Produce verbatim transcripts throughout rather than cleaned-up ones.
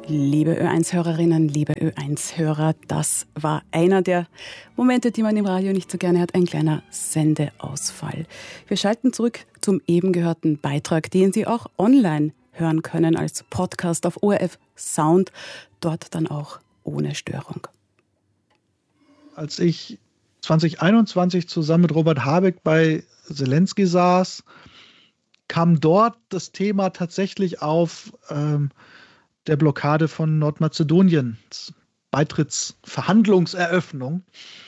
Liebe Ö eins Hörerinnen, liebe Ö eins Hörer, das war einer der Momente, die man im Radio nicht so gerne hat, ein kleiner Sendeausfall. Wir schalten zurück zum eben gehörten Beitrag, den Sie auch online hören können als Podcast auf O R F Sound, dort dann auch ohne Störung. Als ich zwanzig einundzwanzig zusammen mit Robert Habeck bei Zelensky saß, kam dort das Thema tatsächlich auf ähm, der Blockade von Nordmazedonien, Beitrittsverhandlungseröffnung.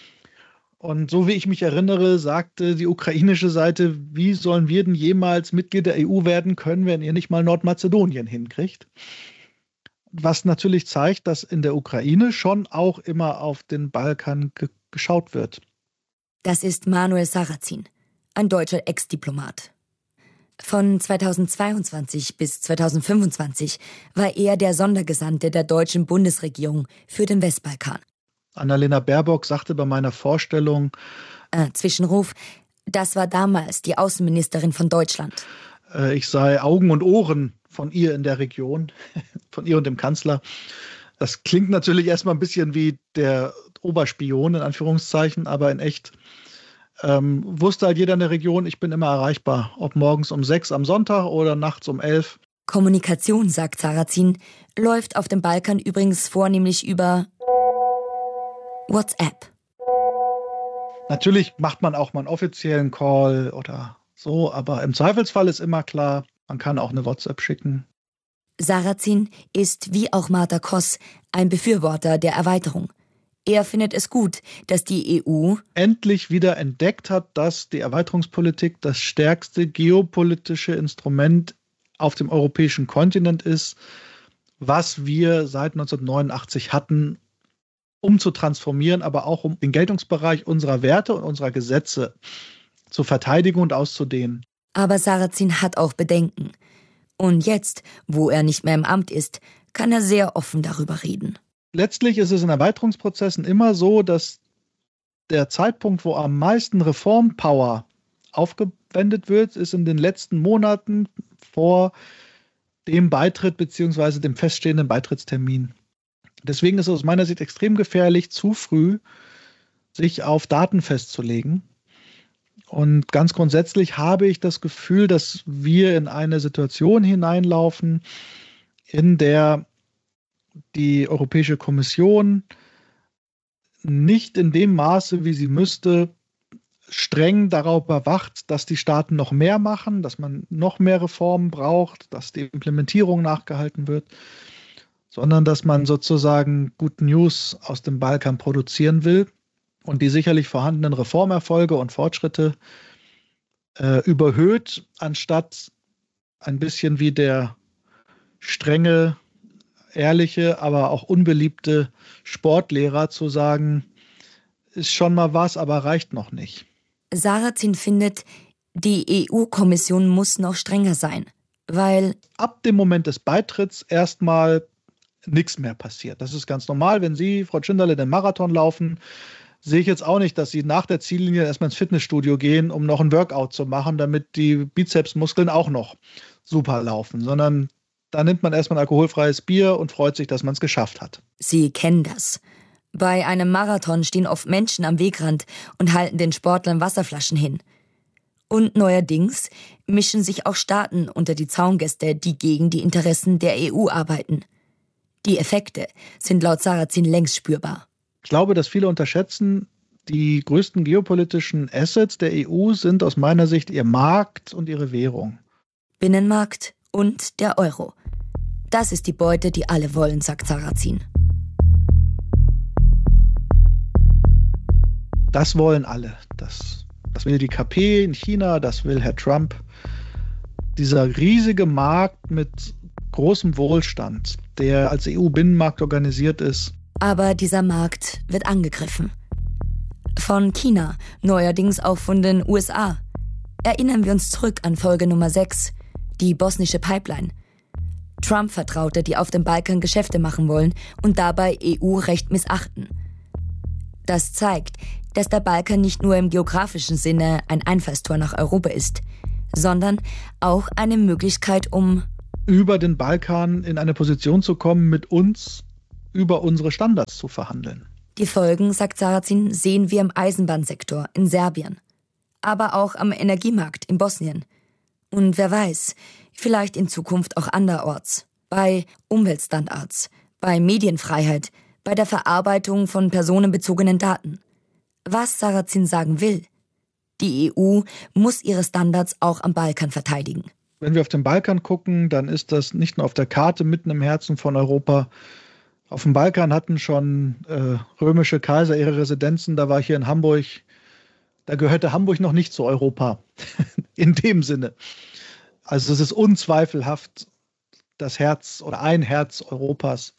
Und so wie ich mich erinnere, sagte die ukrainische Seite, wie sollen wir denn jemals Mitglied der E U werden können, wenn ihr nicht mal Nordmazedonien hinkriegt? Was natürlich zeigt, dass in der Ukraine schon auch immer auf den Balkan ge- geschaut wird. Das ist Manuel Sarrazin, ein deutscher Ex-Diplomat. Von zweitausendzweiundzwanzig bis zweitausendfünfundzwanzig war er der Sondergesandte der deutschen Bundesregierung für den Westbalkan. Annalena Baerbock sagte bei meiner Vorstellung... Äh, Zwischenruf, das war damals die Außenministerin von Deutschland. Äh, ich sei Augen und Ohren von ihr in der Region, von ihr und dem Kanzler. Das klingt natürlich erstmal ein bisschen wie der Oberspion, in Anführungszeichen, aber in echt... Ähm, wusste halt jeder in der Region, ich bin immer erreichbar, ob morgens um sechs am Sonntag oder nachts um elf. Kommunikation, sagt Sarrazin, läuft auf dem Balkan übrigens vornehmlich über WhatsApp. Natürlich macht man auch mal einen offiziellen Call oder so, aber im Zweifelsfall ist immer klar, man kann auch eine WhatsApp schicken. Sarrazin ist, wie auch Martha Koss, ein Befürworter der Erweiterung. Er findet es gut, dass die E U endlich wieder entdeckt hat, dass die Erweiterungspolitik das stärkste geopolitische Instrument auf dem europäischen Kontinent ist, was wir seit neunzehnhundertneunundachtzig hatten, um zu transformieren, aber auch um den Geltungsbereich unserer Werte und unserer Gesetze zu verteidigen und auszudehnen. Aber Sarrazin hat auch Bedenken. Und jetzt, wo er nicht mehr im Amt ist, kann er sehr offen darüber reden. Letztlich ist es in Erweiterungsprozessen immer so, dass der Zeitpunkt, wo am meisten Reformpower aufgewendet wird, ist in den letzten Monaten vor dem Beitritt bzw. dem feststehenden Beitrittstermin. Deswegen ist es aus meiner Sicht extrem gefährlich, zu früh sich auf Daten festzulegen. Und ganz grundsätzlich habe ich das Gefühl, dass wir in eine Situation hineinlaufen, in der die Europäische Kommission nicht in dem Maße, wie sie müsste, streng darauf überwacht, dass die Staaten noch mehr machen, dass man noch mehr Reformen braucht, dass die Implementierung nachgehalten wird, sondern dass man sozusagen Good News aus dem Balkan produzieren will und die sicherlich vorhandenen Reformerfolge und Fortschritte äh, überhöht, anstatt ein bisschen wie der strenge, ehrliche, aber auch unbeliebte Sportlehrer zu sagen, ist schon mal was, aber reicht noch nicht. Sarrazin findet, die E U-Kommission muss noch strenger sein, weil ab dem Moment des Beitritts erstmal nichts mehr passiert. Das ist ganz normal, wenn Sie, Frau Tschinderle, den Marathon laufen, sehe ich jetzt auch nicht, dass Sie nach der Ziellinie erstmal ins Fitnessstudio gehen, um noch ein Workout zu machen, damit die Bizepsmuskeln auch noch super laufen, sondern da nimmt man erstmal ein alkoholfreies Bier und freut sich, dass man es geschafft hat. Sie kennen das. Bei einem Marathon stehen oft Menschen am Wegrand und halten den Sportlern Wasserflaschen hin. Und neuerdings mischen sich auch Staaten unter die Zaungäste, die gegen die Interessen der E U arbeiten. Die Effekte sind laut Sarrazin längst spürbar. Ich glaube, dass viele unterschätzen, die größten geopolitischen Assets der E U sind aus meiner Sicht ihr Markt und ihre Währung. Binnenmarkt und der Euro. Das ist die Beute, die alle wollen, sagt Sarrazin. Das wollen alle. Das, das will die K P in China, das will Herr Trump. Dieser riesige Markt mit großem Wohlstand, der als E U-Binnenmarkt organisiert ist. Aber dieser Markt wird angegriffen. Von China, neuerdings auch von den U S A. Erinnern wir uns zurück an Folge Nummer sechs, die bosnische Pipeline. Trump-Vertraute, die auf dem Balkan Geschäfte machen wollen und dabei E U-Recht missachten. Das zeigt, dass der Balkan nicht nur im geografischen Sinne ein Einfallstor nach Europa ist, sondern auch eine Möglichkeit, um über den Balkan in eine Position zu kommen, mit uns über unsere Standards zu verhandeln. Die Folgen, sagt Sarrazin, sehen wir im Eisenbahnsektor in Serbien, aber auch am Energiemarkt in Bosnien. Und wer weiß, vielleicht in Zukunft auch anderorts, bei Umweltstandards, bei Medienfreiheit, bei der Verarbeitung von personenbezogenen Daten. Was Sarrazin sagen will: Die E U muss ihre Standards auch am Balkan verteidigen. Wenn wir auf den Balkan gucken, dann ist das nicht nur auf der Karte mitten im Herzen von Europa. Auf dem Balkan hatten schon äh, römische Kaiser ihre Residenzen. Da war ich hier in Hamburg. Da gehörte Hamburg noch nicht zu Europa. In dem Sinne. Also es ist unzweifelhaft das Herz oder ein Herz Europas.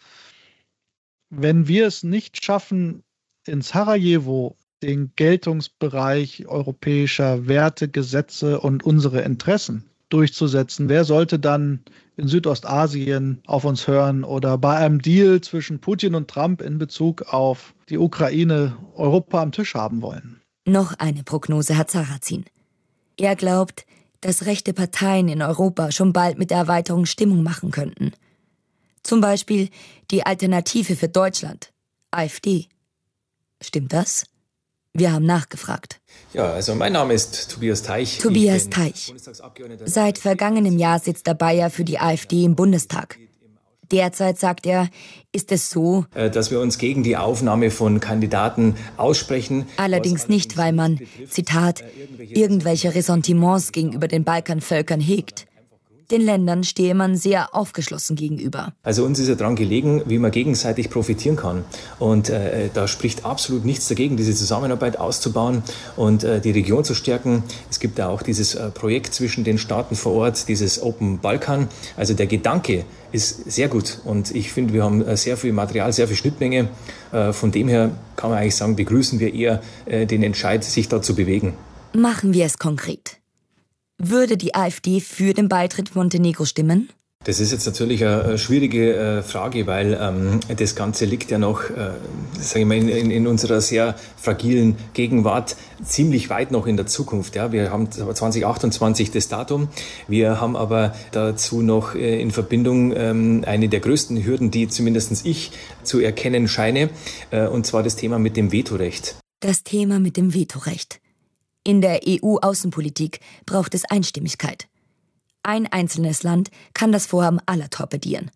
Wenn wir es nicht schaffen, in Sarajevo den Geltungsbereich europäischer Werte, Gesetze und unsere Interessen durchzusetzen, wer sollte dann in Südostasien auf uns hören oder bei einem Deal zwischen Putin und Trump in Bezug auf die Ukraine Europa am Tisch haben wollen? Noch eine Prognose hat Sarrazin. Er glaubt, dass rechte Parteien in Europa schon bald mit der Erweiterung Stimmung machen könnten. Zum Beispiel die Alternative für Deutschland, AfD. Stimmt das? Wir haben nachgefragt. Ja, also mein Name ist Tobias Teich. Tobias Teich. Seit vergangenem Jahr sitzt der Bayer für die AfD im Bundestag. Derzeit, sagt er, ist es so, dass wir uns gegen die Aufnahme von Kandidaten aussprechen. Allerdings nicht, weil man, Zitat, irgendwelche Ressentiments gegenüber den Balkanvölkern hegt. Den Ländern stehe man sehr aufgeschlossen gegenüber. Also uns ist ja daran gelegen, wie man gegenseitig profitieren kann. Und äh, da spricht absolut nichts dagegen, diese Zusammenarbeit auszubauen und äh, die Region zu stärken. Es gibt ja auch dieses äh, Projekt zwischen den Staaten vor Ort, dieses Open Balkan. Also der Gedanke ist sehr gut. Und ich finde, wir haben äh, sehr viel Material, sehr viel Schnittmenge. Äh, von dem her kann man eigentlich sagen, begrüßen wir eher äh, den Entscheid, sich da zu bewegen. Machen wir es konkret. Würde die AfD für den Beitritt Montenegro stimmen? Das ist jetzt natürlich eine schwierige äh, Frage, weil ähm, das Ganze liegt ja noch, äh, sage ich mal, in, in unserer sehr fragilen Gegenwart ziemlich weit noch in der Zukunft. Ja, wir haben zwanzig achtundzwanzig das Datum. Wir haben aber dazu noch äh, in Verbindung ähm, eine der größten Hürden, die zumindest ich zu erkennen scheine, äh, und zwar das Thema mit dem Vetorecht. Das Thema mit dem Vetorecht. In der E U-Außenpolitik braucht es Einstimmigkeit. Ein einzelnes Land kann das Vorhaben aller torpedieren.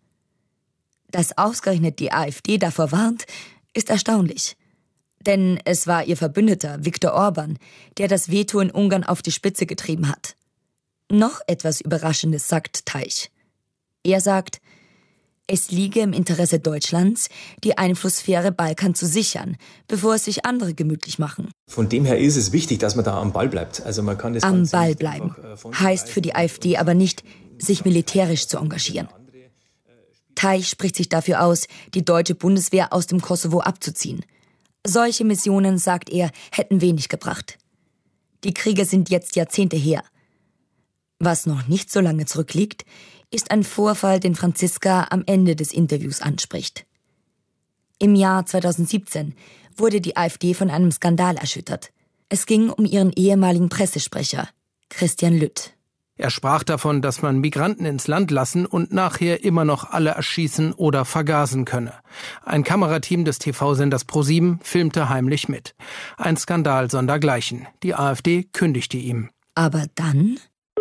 Dass ausgerechnet die AfD davor warnt, ist erstaunlich. Denn es war ihr Verbündeter Viktor Orban, der das Veto in Ungarn auf die Spitze getrieben hat. Noch etwas Überraschendes sagt Teich. Er sagt, es liege im Interesse Deutschlands, die Einflusssphäre Balkan zu sichern, bevor es sich andere gemütlich machen. Von dem her ist es wichtig, dass man da am Ball bleibt. Also man kann das am Ball bleiben heißt für die AfD aber nicht, sich militärisch zu engagieren. Teich spricht sich dafür aus, die deutsche Bundeswehr aus dem Kosovo abzuziehen. Solche Missionen, sagt er, hätten wenig gebracht. Die Kriege sind jetzt Jahrzehnte her. Was noch nicht so lange zurückliegt, ist ein Vorfall, den Franziska am Ende des Interviews anspricht. Im Jahr zweitausendsiebzehn wurde die AfD von einem Skandal erschüttert. Es ging um ihren ehemaligen Pressesprecher, Christian Lütt. Er sprach davon, dass man Migranten ins Land lassen und nachher immer noch alle erschießen oder vergasen könne. Ein Kamerateam des T V-Senders ProSieben filmte heimlich mit. Ein Skandal sondergleichen. Die AfD kündigte ihm. Aber dann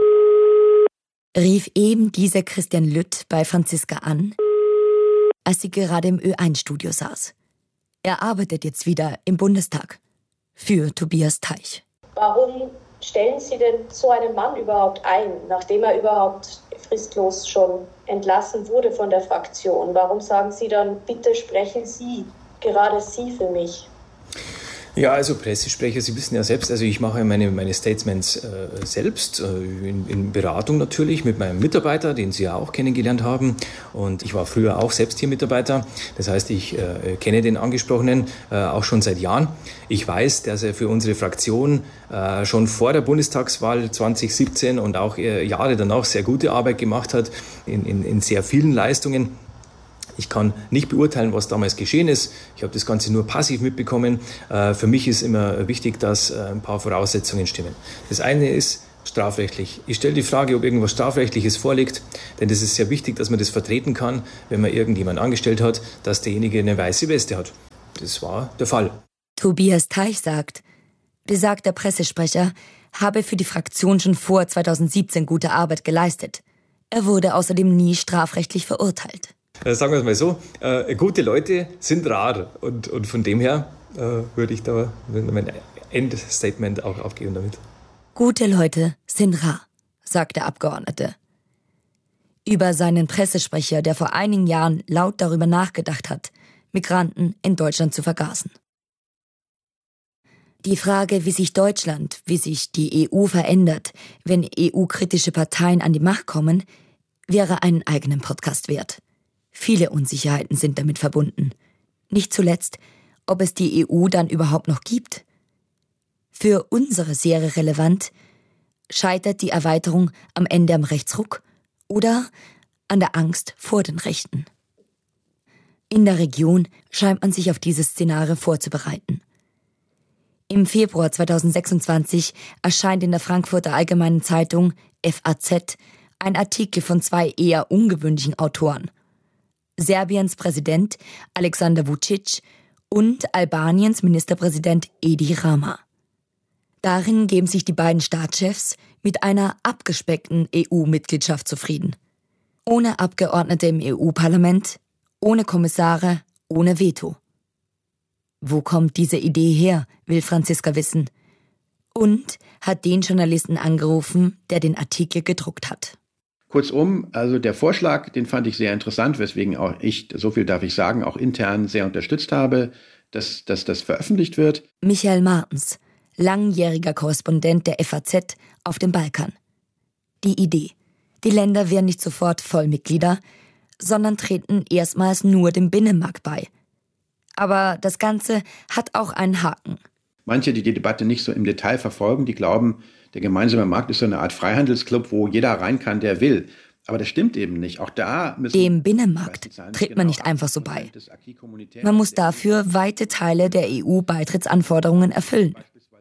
rief eben dieser Christian Lütt bei Franziska an, als sie gerade im Ö eins Studio saß. Er arbeitet jetzt wieder im Bundestag für Tobias Teich. Warum stellen Sie denn so einen Mann überhaupt ein, nachdem er überhaupt fristlos schon entlassen wurde von der Fraktion? Warum sagen Sie dann, bitte sprechen Sie, gerade Sie für mich? Ja, also Pressesprecher, Sie wissen ja selbst, also ich mache meine, meine Statements äh, selbst, äh, in, in Beratung natürlich mit meinem Mitarbeiter, den Sie ja auch kennengelernt haben. Und ich war früher auch selbst hier Mitarbeiter. Das heißt, ich äh, kenne den Angesprochenen äh, auch schon seit Jahren. Ich weiß, dass er für unsere Fraktion äh, schon vor der Bundestagswahl zwanzig siebzehn und auch äh, Jahre danach sehr gute Arbeit gemacht hat, in, in, in sehr vielen Leistungen. Ich kann nicht beurteilen, was damals geschehen ist. Ich habe das Ganze nur passiv mitbekommen. Für mich ist immer wichtig, dass ein paar Voraussetzungen stimmen. Das eine ist, strafrechtlich. Ich stelle die Frage, ob irgendwas Strafrechtliches vorliegt, denn es ist sehr wichtig, dass man das vertreten kann, wenn man irgendjemanden angestellt hat, dass derjenige eine weiße Weste hat. Das war der Fall. Tobias Teich sagt, besagter Pressesprecher habe für die Fraktion schon vor zweitausendsiebzehn gute Arbeit geleistet. Er wurde außerdem nie strafrechtlich verurteilt. Sagen wir es mal so, äh, gute Leute sind rar und, und von dem her äh, würde ich da mein Endstatement auch aufgeben damit. Gute Leute sind rar, sagt der Abgeordnete. Über seinen Pressesprecher, der vor einigen Jahren laut darüber nachgedacht hat, Migranten in Deutschland zu vergasen. Die Frage, wie sich Deutschland, wie sich die E U verändert, wenn E U-kritische Parteien an die Macht kommen, wäre einen eigenen Podcast wert. Viele Unsicherheiten sind damit verbunden. Nicht zuletzt, ob es die E U dann überhaupt noch gibt. Für unsere Serie relevant, scheitert die Erweiterung am Ende am Rechtsruck oder an der Angst vor den Rechten. In der Region scheint man sich auf dieses Szenario vorzubereiten. Im Februar zweitausendsechsundzwanzig erscheint in der Frankfurter Allgemeinen Zeitung F A Z ein Artikel von zwei eher ungewöhnlichen Autoren. Serbiens Präsident Aleksandar Vučić und Albaniens Ministerpräsident Edi Rama. Darin geben sich die beiden Staatschefs mit einer abgespeckten E U-Mitgliedschaft zufrieden. Ohne Abgeordnete im E U-Parlament, ohne Kommissare, ohne Veto. Wo kommt diese Idee her, will Franziska wissen. Und hat den Journalisten angerufen, der den Artikel gedruckt hat. Kurzum, also der Vorschlag, den fand ich sehr interessant, weswegen auch ich, so viel darf ich sagen, auch intern sehr unterstützt habe, dass, dass das veröffentlicht wird. Michael Martens, langjähriger Korrespondent der F A Z auf dem Balkan. Die Idee: Die Länder werden nicht sofort Vollmitglieder, sondern treten erstmals nur dem Binnenmarkt bei. Aber das Ganze hat auch einen Haken. Manche, die die Debatte nicht so im Detail verfolgen, die glauben, der gemeinsame Markt ist so eine Art Freihandelsclub, wo jeder rein kann, der will. Aber das stimmt eben nicht. Auch da müssen Dem Binnenmarkt tritt man nicht einfach so bei. Man muss dafür weite Teile der E U-Beitrittsanforderungen erfüllen.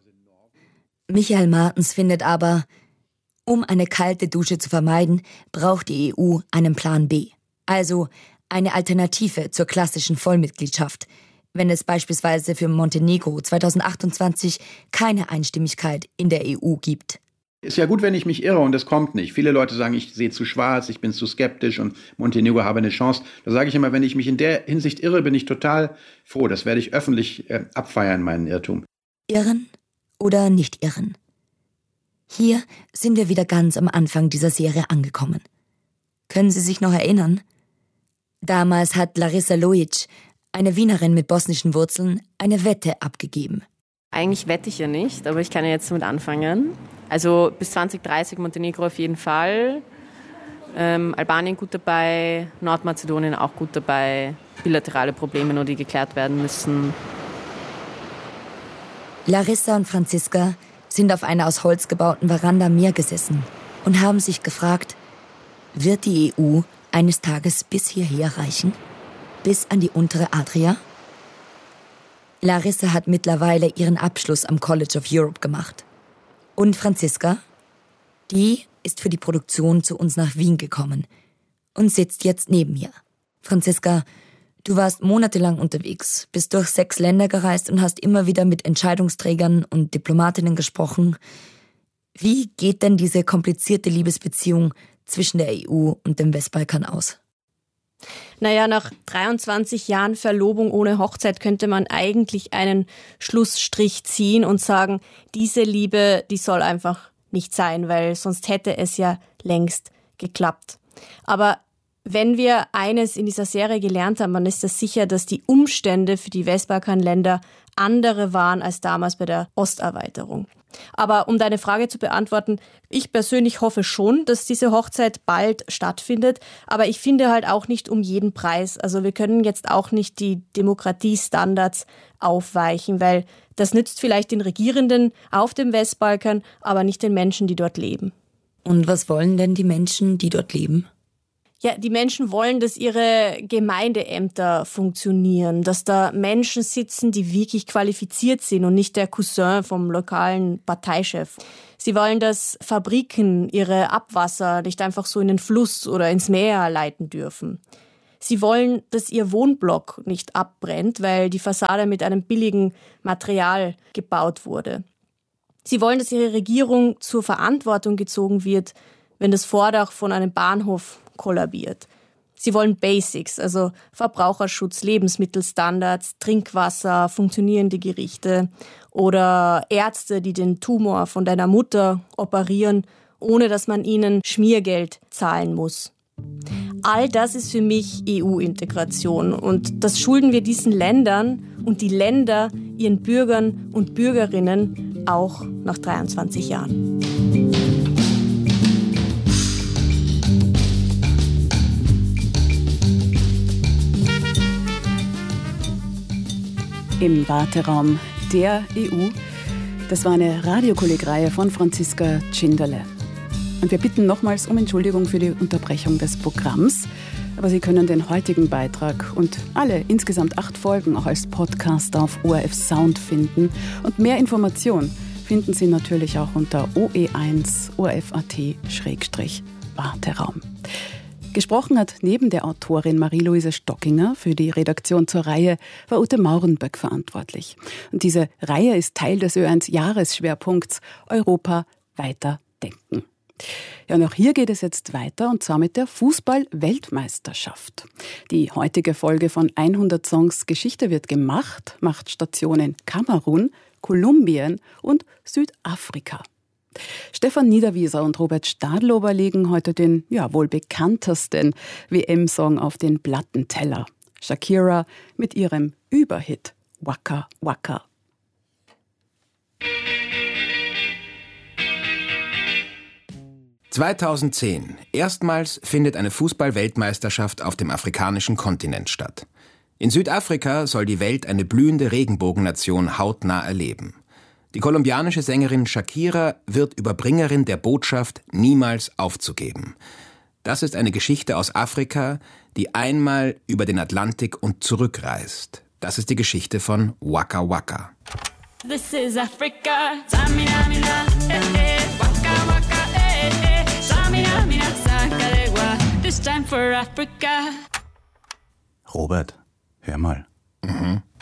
Michael Martens findet aber, um eine kalte Dusche zu vermeiden, braucht die E U einen Plan B. Also eine Alternative zur klassischen Vollmitgliedschaft, wenn es beispielsweise für Montenegro zweitausendachtundzwanzig keine Einstimmigkeit in der E U gibt. Ist ja gut, wenn ich mich irre und es kommt nicht. Viele Leute sagen, ich sehe zu schwarz, ich bin zu skeptisch und Montenegro habe eine Chance. Da sage ich immer, wenn ich mich in der Hinsicht irre, bin ich total froh. Das werde ich öffentlich äh, abfeiern, meinen Irrtum. Irren oder nicht irren? Hier sind wir wieder ganz am Anfang dieser Serie angekommen. Können Sie sich noch erinnern? Damals hat Larissa Lojic, eine Wienerin mit bosnischen Wurzeln, eine Wette abgegeben. Eigentlich wette ich ja nicht, aber ich kann ja jetzt damit anfangen. Also bis zwanzig dreißig Montenegro auf jeden Fall, ähm, Albanien gut dabei, Nordmazedonien auch gut dabei, bilaterale Probleme nur, die geklärt werden müssen. Larissa und Franziska sind auf einer aus Holz gebauten Veranda am Meer gesessen und haben sich gefragt, wird die E U eines Tages bis hierher reichen? Bis an die untere Adria? Larissa hat mittlerweile ihren Abschluss am College of Europe gemacht. Und Franziska? Die ist für die Produktion zu uns nach Wien gekommen und sitzt jetzt neben mir. Franziska, du warst monatelang unterwegs, bist durch sechs Länder gereist und hast immer wieder mit Entscheidungsträgern und Diplomatinnen gesprochen. Wie geht denn diese komplizierte Liebesbeziehung zwischen der E U und dem Westbalkan aus? Naja, nach dreiundzwanzig Jahren Verlobung ohne Hochzeit könnte man eigentlich einen Schlussstrich ziehen und sagen, diese Liebe, die soll einfach nicht sein, weil sonst hätte es ja längst geklappt. Aber wenn wir eines in dieser Serie gelernt haben, dann ist es sicher, dass die Umstände für die Westbalkanländer andere waren als damals bei der Osterweiterung. Aber um deine Frage zu beantworten, ich persönlich hoffe schon, dass diese Hochzeit bald stattfindet. Aber ich finde halt auch nicht um jeden Preis. Also wir können jetzt auch nicht die Demokratiestandards aufweichen, weil das nützt vielleicht den Regierenden auf dem Westbalkan, aber nicht den Menschen, die dort leben. Und was wollen denn die Menschen, die dort leben? Ja, die Menschen wollen, dass ihre Gemeindeämter funktionieren, dass da Menschen sitzen, die wirklich qualifiziert sind und nicht der Cousin vom lokalen Parteichef. Sie wollen, dass Fabriken ihre Abwasser nicht einfach so in den Fluss oder ins Meer leiten dürfen. Sie wollen, dass ihr Wohnblock nicht abbrennt, weil die Fassade mit einem billigen Material gebaut wurde. Sie wollen, dass ihre Regierung zur Verantwortung gezogen wird, wenn das Vordach von einem Bahnhof kollabiert. Sie wollen Basics, also Verbraucherschutz, Lebensmittelstandards, Trinkwasser, funktionierende Gerichte oder Ärzte, die den Tumor von deiner Mutter operieren, ohne dass man ihnen Schmiergeld zahlen muss. All das ist für mich E U-Integration und das schulden wir diesen Ländern und die Länder ihren Bürgern und Bürgerinnen auch nach dreiundzwanzig Jahren. Im Warteraum der E U. Das war eine Radiokollegreihe von Franziska Tschinderle. Und wir bitten nochmals um Entschuldigung für die Unterbrechung des Programms. Aber Sie können den heutigen Beitrag und alle insgesamt acht Folgen auch als Podcast auf O R F Sound finden. Und mehr Informationen finden Sie natürlich auch unter o e eins punkt o r f punkt a t slash Warteraum. Gesprochen hat neben der Autorin Marie-Louise Stockinger für die Redaktion zur Reihe war Ute Maurenböck verantwortlich. Und diese Reihe ist Teil des Ö eins Jahresschwerpunkts Europa weiter denken. Ja, und auch hier geht es jetzt weiter und zwar mit der Fußball-Weltmeisterschaft. Die heutige Folge von hundert Songs Geschichte wird gemacht, macht Station in Kamerun, Kolumbien und Südafrika. Stefan Niederwieser und Robert Stadlober legen heute den ja wohl bekanntesten W M-Song auf den Plattenteller. Shakira mit ihrem Überhit Waka Waka. zweitausendzehn. Erstmals findet eine Fußball-Weltmeisterschaft auf dem afrikanischen Kontinent statt. In Südafrika soll die Welt eine blühende Regenbogennation hautnah erleben. Die kolumbianische Sängerin Shakira wird Überbringerin der Botschaft, niemals aufzugeben. Das ist eine Geschichte aus Afrika, die einmal über den Atlantik und zurückreist. Das ist die Geschichte von Waka Waka. This is Africa. Samina, mina, eh, eh. Waka Waka, eh, eh. Samina, mina, sakalegua. This time for Africa. Robert, hör mal. Mhm.